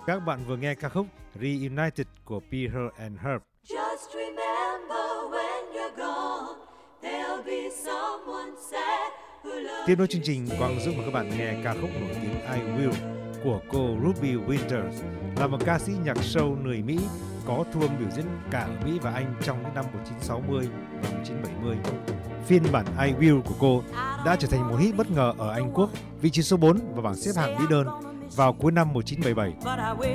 Các bạn vừa nghe ca khúc Reunited của Peter and Herb. Just remember when you're gone, there'll be someone sad who loves Tiếp nối chương trình, Quang Dũng mời các bạn nghe ca khúc nổi tiếng I Will của cô Ruby Winters, là một ca sĩ nhạc soul người Mỹ có thu âm biểu diễn cả ở Mỹ và Anh trong những năm 1960 và 1970. Phiên bản I Will của cô đã trở thành một hit bất ngờ ở Anh Quốc, vị trí số 4 và bảng xếp hạng Mỹ đơn vào cuối năm 1977.